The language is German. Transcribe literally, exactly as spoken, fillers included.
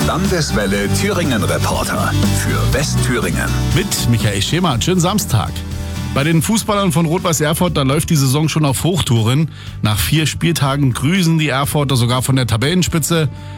Landeswelle Thüringen Reporter für Westthüringen. Mit Michael Schemann. Schönen Samstag. Bei den Fußballern von Rot-Weiß Erfurt, da läuft die Saison schon auf Hochtouren. Nach vier Spieltagen grüßen die Erfurter sogar von der Tabellenspitze.